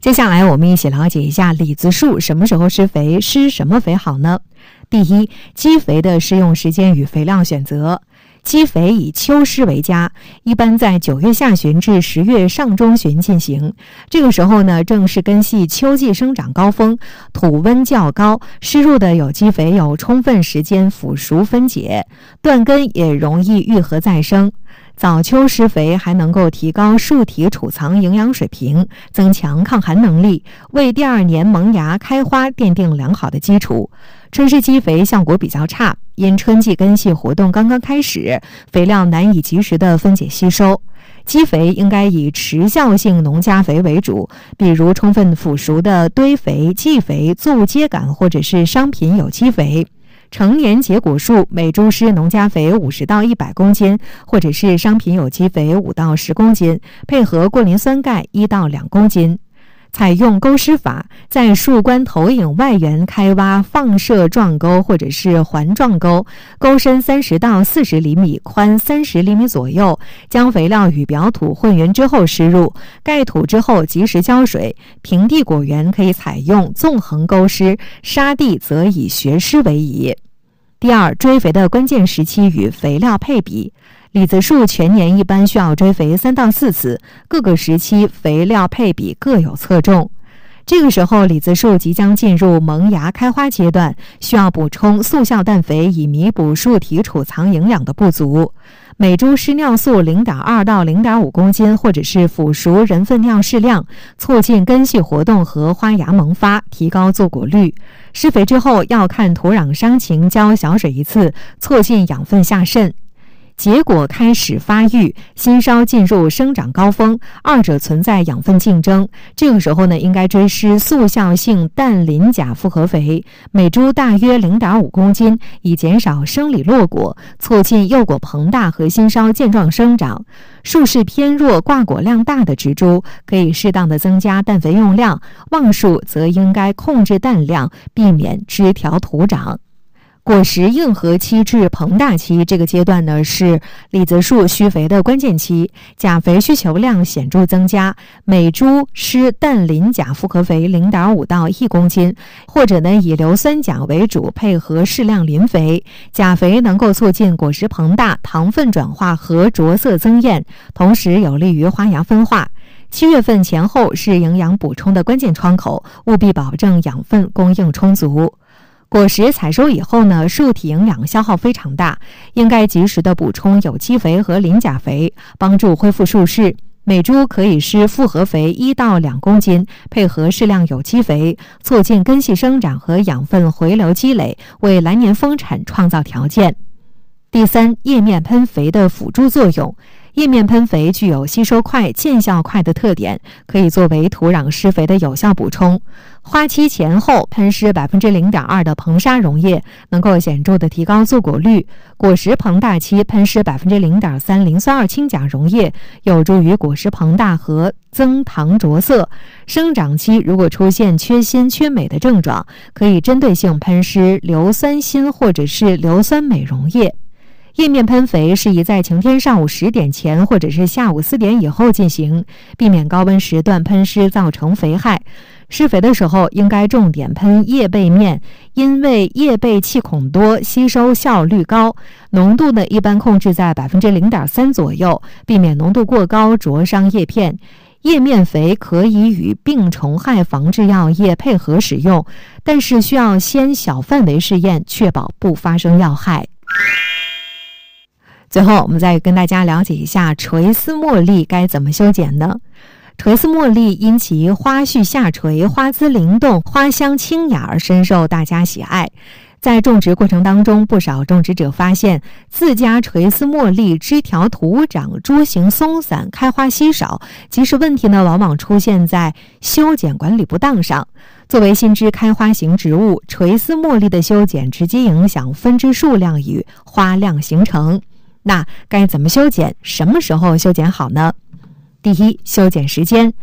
接下来我们一起了解一下李子树什么时候施肥，施什么肥好呢？第一，基肥的施用时间与肥料选择。基肥以秋施为佳，一般在9月下旬至10月上中旬进行。这个时候呢，正是根系秋季生长高峰，土温较高，施入的有机肥有充分时间腐熟分解，断根也容易愈合再生。早秋施肥还能够提高树体储藏营养水平，增强抗寒能力，为第2年萌芽开花奠定良好的基础。春施基肥效果比较差，因春季根系活动刚刚开始，肥料难以及时的分解吸收。基肥应该以持效性农家肥为主，比如充分腐熟的堆肥、稷肥、作物秸秆或者是商品有机肥。成年结果树每株施农家肥50到100公斤，或者是商品有机肥5到10公斤，配合过磷酸钙1到2公斤。采用沟施法，在树冠投影外缘开挖放射状沟或者是环状沟，沟深30到40厘米，宽30厘米左右，将肥料与表土混匀之后施入，盖土之后及时浇水。平地果园可以采用纵横沟施，沙地则以学施为宜。第二，追肥的关键时期与肥料配比。李子树全年一般需要追肥3到4次，各个时期肥料配比各有侧重。这个时候，李子树即将进入萌芽开花阶段，需要补充速效氮肥，以弥补树体储藏营养的不足。每株施尿素0.2到0.5公斤，或者是腐熟人粪尿适量，促进根系活动和花芽萌发，提高坐果率。施肥之后要看土壤伤情，浇小水1次，促进养分下渗。结果开始发育，新梢进入生长高峰，二者存在养分竞争。这个时候呢，应该追施速效性氮磷钾复合肥，每株大约0.5公斤，以减少生理落果，促进幼果膨大和新梢健壮生长。树势偏弱、挂果量大的植株，可以适当的增加氮肥用量；旺树则应该控制氮量，避免枝条徒长。果实硬核期至膨大期，这个阶段呢是李子树需肥的关键期，钾肥需求量显著增加，每株施氮磷钾复合肥0.5到1公斤，或者呢以硫酸钾为主，配合适量磷肥。钾肥能够促进果实膨大、糖分转化和着色增艳，同时有利于花芽分化。7月份前后是营养补充的关键窗口，务必保证养分供应充足。果实采收以后呢，树体营养消耗非常大，应该及时的补充有机肥和磷钾肥，帮助恢复树势。每株可以施复合肥1到2公斤，配合适量有机肥，促进根系生长和养分回流积累，为来年丰产创造条件。第三，叶面喷肥的辅助作用。叶面喷肥具有吸收快、见效快的特点，可以作为土壤施肥的有效补充。花期前后喷施 0.2% 的硼砂溶液，能够显著的提高坐果率；果实膨大期喷施 0.3% 磷酸二氢钾溶液，有助于果实膨大和增糖着色。生长期如果出现缺锌、缺镁的症状，可以针对性喷施硫酸锌或者是硫酸镁溶液。叶面喷肥适宜在晴天上午10点前或者是下午4点以后进行，避免高温时段喷施造成肥害。施肥的时候应该重点喷叶背面，因为叶背气孔多，吸收效率高。浓度呢一般控制在 0.3% 左右，避免浓度过高灼伤叶片。叶面肥可以与病虫害防治药液配合使用，但是需要先小范围试验，确保不发生药害。最后我们再跟大家了解一下垂丝茉莉该怎么修剪呢？垂丝茉莉因其花序下垂、花姿灵动、花香清雅而深受大家喜爱。在种植过程当中，不少种植者发现自家垂丝茉莉枝条徒长、株形松散、开花稀少，其实问题呢往往出现在修剪管理不当上。作为新枝开花型植物，垂丝茉莉的修剪直接影响分枝数量与花量形成。那该怎么修剪？什么时候修剪好呢？第一，修剪时间。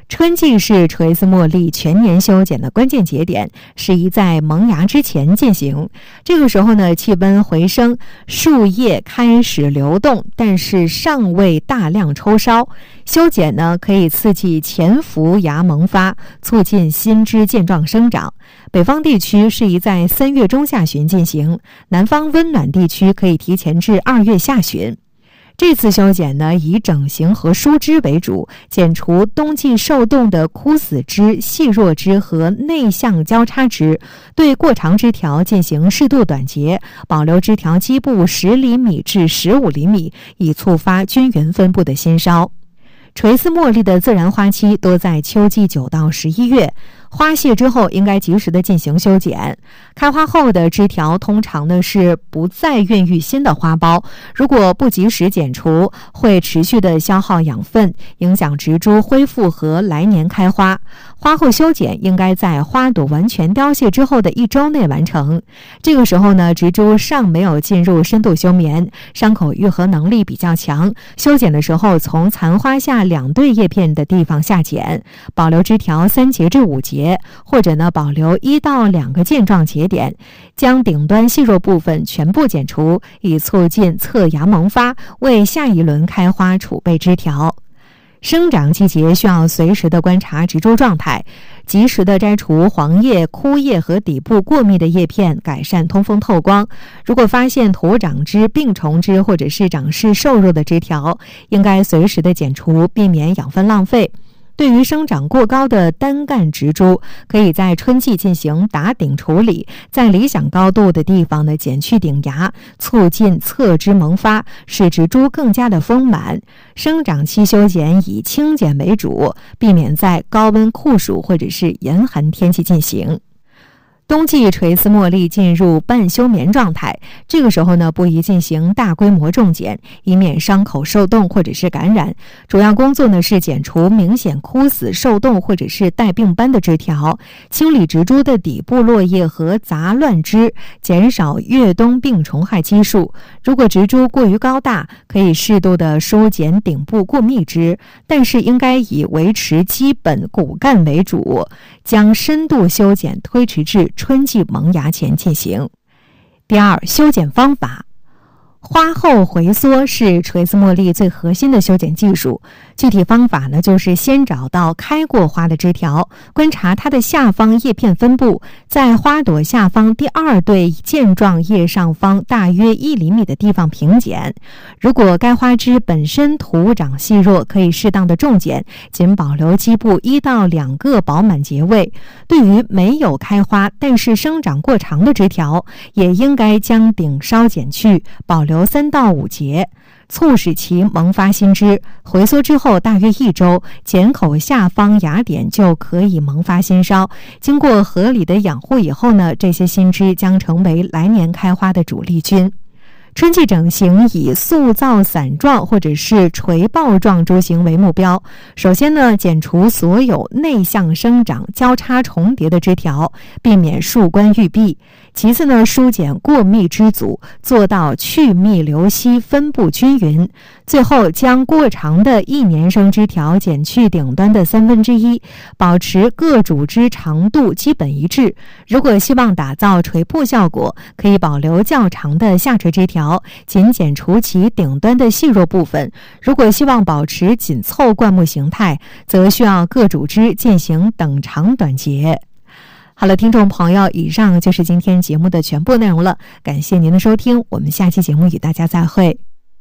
春季是垂丝茉莉全年修剪的关键节点，适宜在萌芽之前进行。这个时候呢，气温回升，树叶开始流动，但是尚未大量抽梢。修剪呢，可以刺激前伏芽萌发，促进新枝健壮生长。北方地区适宜在3月中下旬进行，南方温暖地区可以提前至2月下旬。这次修剪呢，以整形和疏枝为主，剪除冬季受冻的枯死枝、细弱枝和内向交叉枝，对过长枝条进行适度短截，保留枝条基部10厘米至15厘米，以促发均匀分布的新梢。垂丝茉莉的自然花期多在秋季9到11月，花谢之后应该及时的进行修剪。开花后的枝条通常呢是不再孕育新的花苞，如果不及时剪除，会持续的消耗养分，影响植株恢复和来年开花。花后修剪应该在花朵完全凋谢之后的1周内完成。这个时候呢，植株尚没有进入深度休眠，伤口愈合能力比较强。修剪的时候，从残花下2对叶片的地方下剪，保留枝条3节至5节，或者呢保留1到2个健壮节点，将顶端细弱部分全部剪除，以促进侧芽萌发，为下一轮开花储备枝条。生长季节需要随时的观察植株状态，及时的摘除黄叶、枯叶和底部过密的叶片，改善通风透光。如果发现土长枝、病虫枝或者是长势瘦弱的枝条，应该随时的剪除，避免养分浪费。对于生长过高的单干植株，可以在春季进行打顶处理，在理想高度的地方呢剪去顶芽，促进侧枝萌发，使植株更加的丰满。生长期修剪以轻剪为主，避免在高温酷暑或者是严寒天气进行。冬季垂丝茉莉进入半休眠状态，这个时候呢，不宜进行大规模重剪，以免伤口受冻或者是感染。主要工作呢是剪除明显枯死、受冻或者是带病斑的枝条，清理植株的底部落叶和杂乱枝，减少越冬病虫害基数。如果植株过于高大，可以适度的疏剪顶部过密枝，但是应该以维持基本骨干为主，将深度修剪推迟至春季萌芽前进行。第二，修剪方法。花后回缩是垂丝茉莉最核心的修剪技术。具体方法呢，就是先找到开过花的枝条，观察它的下方叶片分布，在花朵下方第2对健壮叶上方大约1厘米的地方平剪。如果该花枝本身土长细弱，可以适当的重剪，仅保留基部1到2个饱满节位。对于没有开花但是生长过长的枝条，也应该将顶梢剪去，保留3到5节，促使其萌发新枝。回缩之后大约1周，剪口下方芽点就可以萌发新梢。经过合理的养护以后呢，这些新枝将成为来年开花的主力军。春季整形以塑造伞状或者是垂抱状株形为目标。首先呢，剪除所有内向生长、交叉重叠的枝条，避免树冠郁闭。其次呢，疏剪过密枝组，做到去密留稀，分布均匀。最后，将过长的1年生枝条剪去顶端的1/3，保持各主枝长度基本一致。如果希望打造垂瀑效果，可以保留较长的下垂枝条，仅剪除其顶端的细弱部分。如果希望保持紧凑灌木形态，则需要各主枝进行等长短截。好了，听众朋友，以上就是今天节目的全部内容了，感谢您的收听，我们下期节目与大家再会。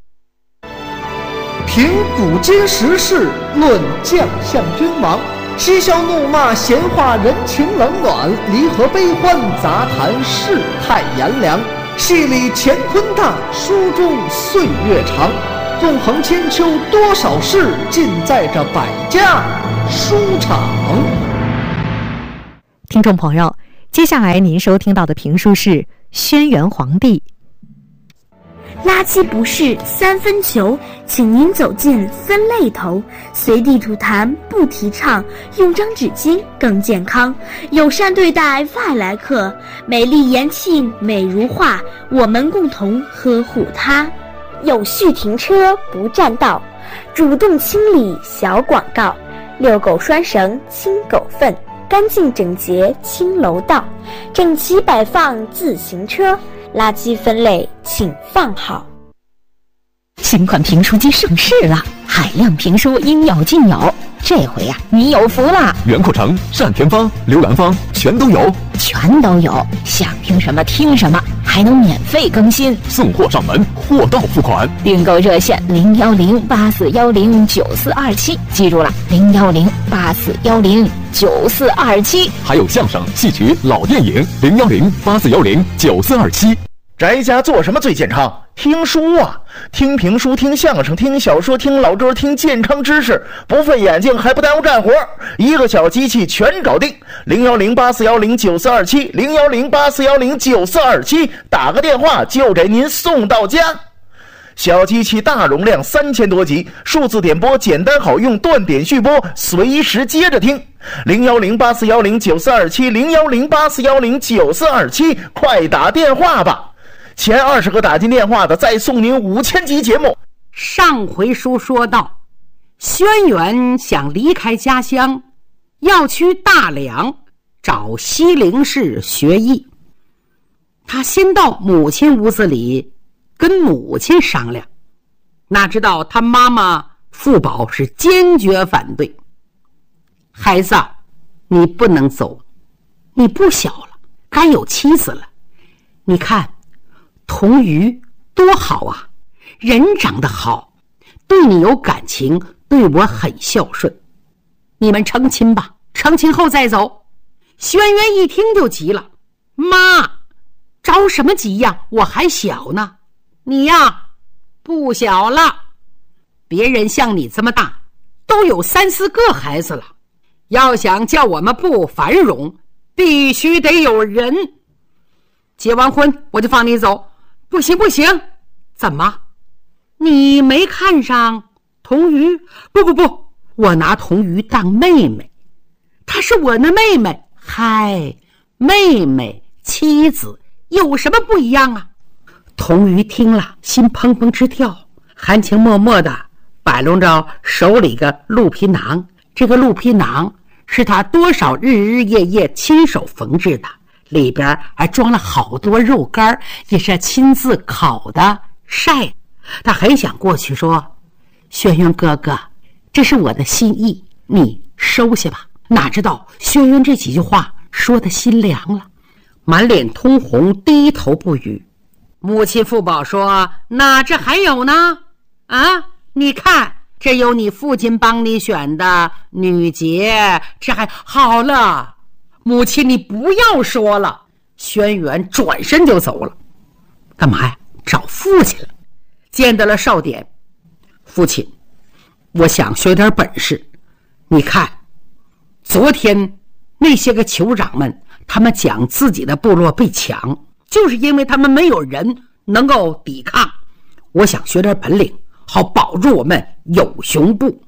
评古今时事，论将相君王，嬉笑怒骂，闲话人情冷暖，离合悲欢，杂谈世态炎凉。戏里乾坤大，书中岁月长。纵横千秋多少事，尽在这百家书场。 听众朋友，接下来您收听到的评书是《轩辕皇帝》。 垃圾不是3分球，请您走进分类头。随地吐痰不提倡，用张纸巾更健康。友善对待外来客，美丽言庆美如画，我们共同呵护它。有序停车不占道，主动清理小广告。 遛狗拴绳清狗粪，干净整洁清楼道，整齐摆放自行车，垃圾分类请放好。 新款评书机上市了，海量评书应有尽有，这回呀，你有福了！ 袁阔成、单田芳、刘兰芳全都有，想听什么听什么，还能免费更新， 送货上门，货到付款。 订购热线01084109427，记住了，01084109427。 还有相声、戏曲、老电影，01084109427。 宅家做什么最健康？听书啊，听评书，听相声，听小说，听老歌，听健康知识，不费眼睛还不耽误干活，一个小机器全搞定。01084109427 01084109427，打个电话就给您送到家。小机器大容量3000多集，数字点播简单好用，断点续播，随时接着听。01084109427 01084109427，快打电话吧！前20个打进电话的再送您5000集节目。 上回书说到，轩辕想离开家乡，要去大梁找西陵氏学艺。他先到母亲屋子里跟母亲商量，哪知道他妈妈傅宝是坚决反对。孩子，你不能走，你不小了，该有妻子了。你看童瑜多好啊，人长得好，对你有感情，对我很孝顺。你们成亲吧，成亲后再走。轩辕一听就急了，妈，着什么急呀？我还小呢。你呀，不小了，别人像你这么大，都有3、4个孩子了。要想叫我们不繁荣，必须得有人。结完婚我就放你走。不行不行，怎么？你没看上童瑜？不，我拿童瑜当妹妹，她是我的妹妹。嗨，妹妹妻子有什么不一样啊？童瑜听了，心砰砰直跳，含情脉脉的摆弄着手里个鹿皮囊。这个鹿皮囊是他多少日日夜夜亲手缝制的，里边还装了好多肉干，也是亲自烤的晒。他很想过去说，轩辕哥哥，这是我的心意，你收下吧。哪知道轩辕这几句话说的心凉了，满脸通红，低头不语。母亲傅宝说，哪这还有呢？你看，这有你父亲帮你选的女杰，这还好了。母亲，你不要说了。轩辕转身就走了。干嘛呀？找父亲了。见到了少典，父亲，我想学点本事。你看，昨天那些个酋长们，他们讲自己的部落被抢，就是因为他们没有人能够抵抗。我想学点本领，好保住我们有熊部。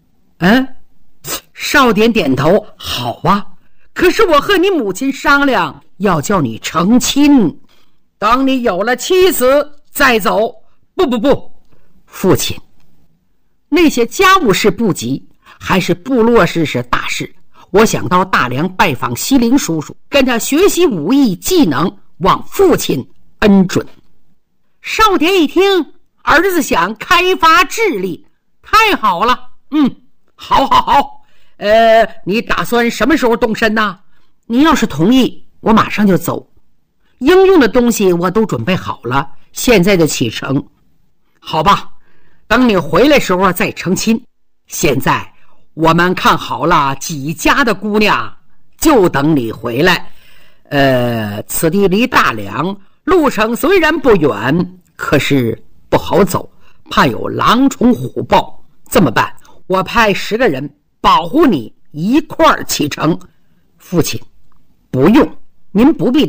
少典点头，好啊。可是我和你母亲商量，要叫你成亲，等你有了妻子再走。不，父亲，那些家务事不急，还是部落事是大事。我想到大梁拜访西陵叔叔，跟他学习武艺技能，望父亲恩准。少典一听，儿子想开发智力，太好了。好。你打算什么时候动身呢？你要是同意，我马上就走。应用的东西我都准备好了，现在就启程。好吧，等你回来时候再成亲。现在我们看好了几家的姑娘，就等你回来。此地离大梁路程虽然不远，可是不好走，怕有狼虫虎豹。这么办？我派10个人保护你一块儿启程。父亲，不用，您不必